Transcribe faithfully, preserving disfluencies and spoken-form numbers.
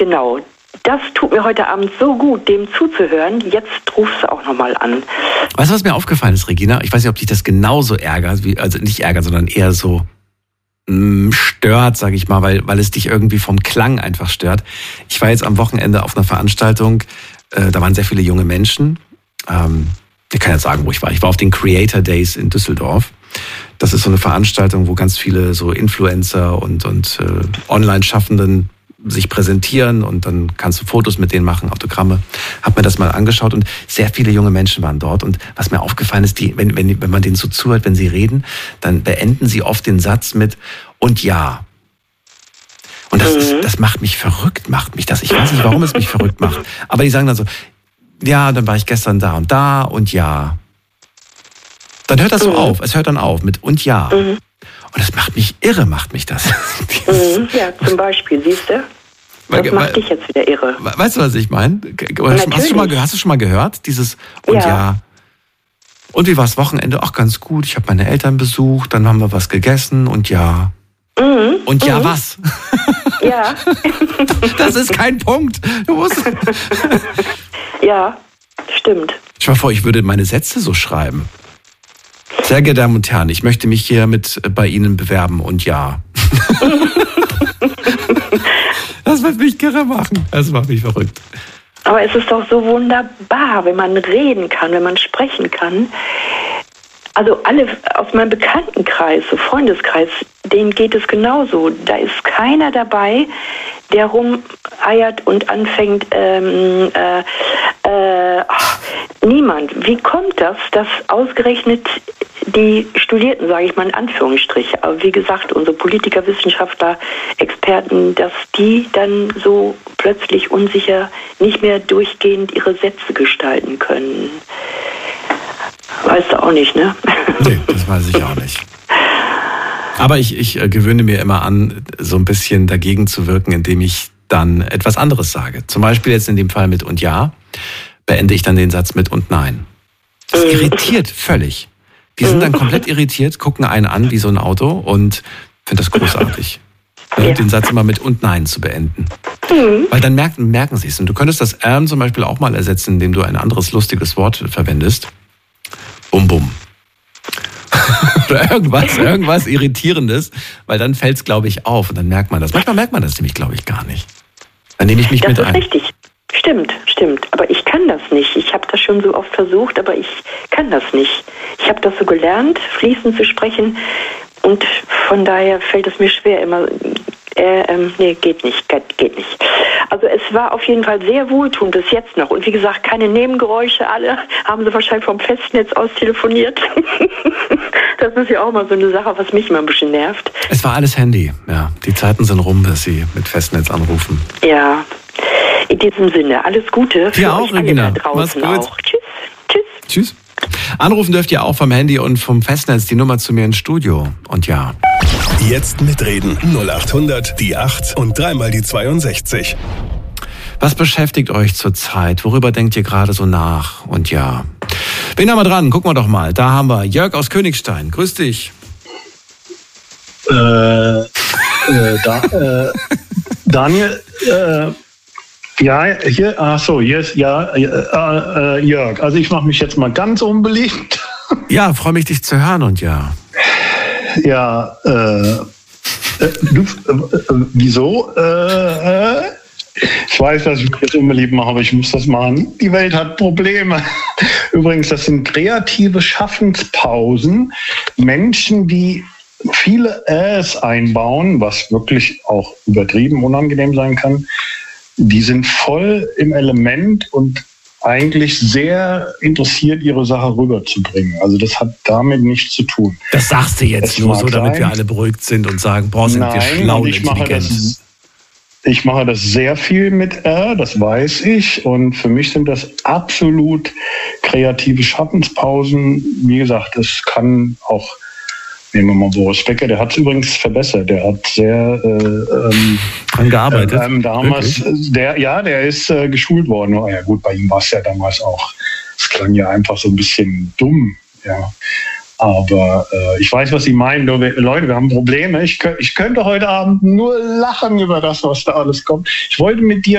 Genau. Das tut mir heute Abend so gut, dem zuzuhören. Jetzt rufst du auch nochmal an. Weißt du, was mir aufgefallen ist, Regina? Ich weiß nicht, ob dich das genauso ärgert, wie, also nicht ärgert, sondern eher so mh, stört, sage ich mal, weil, weil es dich irgendwie vom Klang einfach stört. Ich war jetzt am Wochenende auf einer Veranstaltung, äh, da waren sehr viele junge Menschen. Ähm, ich kann jetzt sagen, wo ich war. Ich war auf den Creator Days in Düsseldorf. Das ist so eine Veranstaltung, wo ganz viele so Influencer und, und äh, Online-Schaffenden sich präsentieren und dann kannst du Fotos mit denen machen, Autogramme. Hab mir das mal angeschaut und sehr viele junge Menschen waren dort. Und was mir aufgefallen ist, die, wenn, wenn, wenn man denen so zuhört, wenn sie reden, dann beenden sie oft den Satz mit und ja. Und das, ist, das macht mich verrückt, macht mich das. Ich weiß nicht, warum es mich verrückt macht. Aber die sagen dann so, ja, dann war ich gestern da und da und ja. Dann hört das so auf. Es hört dann auf mit und ja. Und das macht mich irre, macht mich das. Mhm, ja, zum Beispiel, siehst du? Das weil, macht weil, dich jetzt wieder irre. Weißt du, was ich meine? Hast, hast, du schon mal, hast du schon mal gehört? Dieses und ja. ja. Und wie war das Wochenende? Ach, ganz gut. Ich habe meine Eltern besucht, dann haben wir was gegessen und ja. Mhm. Und ja, mhm. was? Ja. Das ist kein Punkt. Du musst. Ja, stimmt. Stell dir mal vor, ich würde meine Sätze so schreiben. Sehr geehrte Damen und Herren, ich möchte mich hier mit bei Ihnen bewerben und ja. Das wird mich kirre machen. Das macht mich verrückt. Aber es ist doch so wunderbar, wenn man reden kann, wenn man sprechen kann. Also alle aus meinem Bekanntenkreis, so Freundeskreis, denen geht es genauso. Da ist keiner dabei, der rumeiert und anfängt, ähm, äh, äh, ach, niemand. Wie kommt das, dass ausgerechnet die Studierten, sage ich mal in Anführungsstrich, aber wie gesagt, unsere Politiker, Wissenschaftler, Experten, dass die dann so plötzlich unsicher nicht mehr durchgehend ihre Sätze gestalten können? Weißt du auch nicht, ne? Nee, das weiß ich auch nicht. Aber ich, ich gewöhne mir immer an, so ein bisschen dagegen zu wirken, indem ich dann etwas anderes sage. Zum Beispiel jetzt in dem Fall mit und ja, beende ich dann den Satz mit und nein. Das irritiert völlig. Die sind dann komplett irritiert, gucken einen an wie so ein Auto und finden das großartig. Ja. Den Satz immer mit und nein zu beenden. Mhm. Weil dann merken, merken sie es. Und du könntest das ähm zum Beispiel auch mal ersetzen, indem du ein anderes lustiges Wort verwendest. Bum bum. Oder irgendwas, irgendwas Irritierendes, weil dann fällt es, glaube ich, auf und dann merkt man das. Manchmal merkt man das nämlich, glaube ich, gar nicht. Dann nehme ich mich das mit ist ein. Richtig. Stimmt, stimmt. Aber ich kann das nicht. Ich habe das schon so oft versucht, aber ich kann das nicht. Ich habe das so gelernt, fließend zu sprechen und von daher fällt es mir schwer immer. Äh, ähm, nee, geht nicht, geht nicht. Also es war auf jeden Fall sehr wohltuend bis jetzt noch. Und wie gesagt, keine Nebengeräusche, alle haben sie wahrscheinlich vom Festnetz aus telefoniert. Das ist ja auch mal so eine Sache, was mich immer ein bisschen nervt. Es war alles Handy, ja. Die Zeiten sind rum, dass sie mit Festnetz anrufen. Ja, in diesem Sinne, alles Gute für ja, auch, euch alle Regina. da draußen auch. Tschüss. Tschüss. Tschüss. Anrufen dürft ihr auch vom Handy und vom Festnetz die Nummer zu mir ins Studio. Und ja. Jetzt mitreden. null acht hundert, die acht und dreimal die zweiundsechzig. Was beschäftigt euch zurzeit? Worüber denkt ihr gerade so nach? Und ja. Wen haben wir dran? Gucken wir doch mal. Da haben wir Jörg aus Königstein. Grüß dich. Äh, äh, da, äh, Daniel, äh, ja, hier, ach so, hier ist, ja, äh, äh, Jörg, also ich mache mich jetzt mal ganz unbeliebt. Ja, freue mich, dich zu hören und ja. Ja, äh, äh du, äh, äh, wieso? Äh, äh, ich weiß, dass ich mich jetzt unbeliebt mache, aber ich muss das machen. Die Welt hat Probleme. Übrigens, das sind kreative Schaffenspausen. Menschen, die viele Äs einbauen, was wirklich auch übertrieben unangenehm sein kann, die sind voll im Element und eigentlich sehr interessiert, ihre Sache rüberzubringen. Also das hat damit nichts zu tun. Das sagst du jetzt es nur so, damit sein. wir alle beruhigt sind und sagen, boah, sind Nein, wir schlau und ich mache intelligent. das, ich mache das sehr viel mit R, das weiß ich. Und für mich sind das absolut kreative Schaffenspausen. Wie gesagt, das kann auch, nehmen wir mal Boris Becker, der hat es übrigens verbessert. Der hat sehr äh, ähm, angearbeitet. Ähm, damals, der, ja, der ist äh, geschult worden. Oh, ja gut, bei ihm war es ja damals auch. Es klang ja einfach so ein bisschen dumm, ja. Aber äh, ich weiß, was Sie meinen. Leute, wir haben Probleme. Ich, ich könnte heute Abend nur lachen über das, was da alles kommt. Ich wollte mit dir